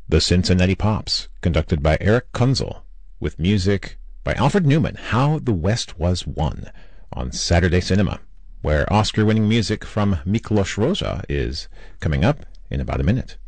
The Cincinnati Pops, conducted by Eric Kunzel, with music by Alfred Newman, How the West Was Won, on Saturday Cinema, where Oscar-winning music from Miklos Rozsa is coming up in about a minute.